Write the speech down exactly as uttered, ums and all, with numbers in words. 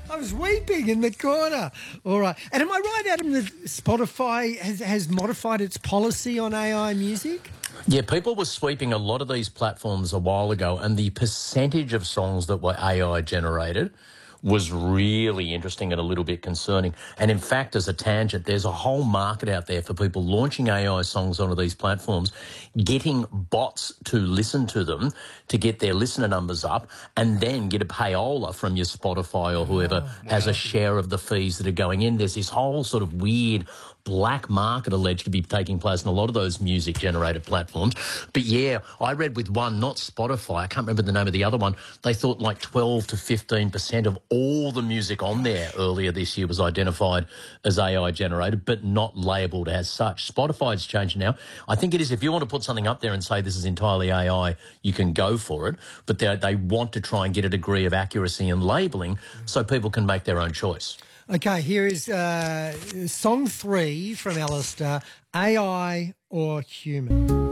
I was weeping in the corner. All right. And am I right, Adam, that Spotify has, has modified its policy on A I music? Yeah, people were sweeping a lot of these platforms a while ago, and the percentage of songs that were A I generated was really interesting and a little bit concerning. And in fact, as a tangent, there's a whole market out there for people launching A I songs onto these platforms, getting bots to listen to them to get their listener numbers up, and then get a payola from your Spotify or whoever oh, as a share of the fees that are going in. There's this whole sort of weird black market alleged to be taking place in a lot of those music generated platforms. But yeah, I read with one, not Spotify, I can't remember the name of the other one, they thought like twelve to fifteen percent of all the music on there earlier this year was identified as A I generated, but not labelled as such. Spotify's changed now. I think it is, if you want to put something up there and say this is entirely A I, you can go for it, but they, they want to try and get a degree of accuracy in labelling so people can make their own choice. Okay, here is uh, song three from Alistair, A I or Human.